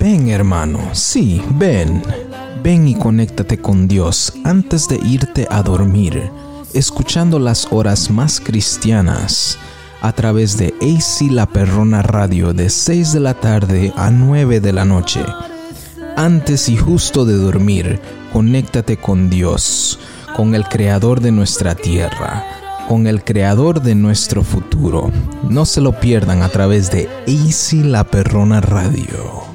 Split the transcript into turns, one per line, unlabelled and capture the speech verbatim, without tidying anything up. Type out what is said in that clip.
Ven, hermano, sí, ven. Ven y conéctate con Dios antes de irte a dormir, escuchando las horas más cristianas a través de A C La Perrona Radio de seis de la tarde a nueve de la noche. Antes y justo de dormir, conéctate con Dios, con el Creador de nuestra tierra, con el Creador de nuestro futuro. No se lo pierdan a través de A C La Perrona Radio.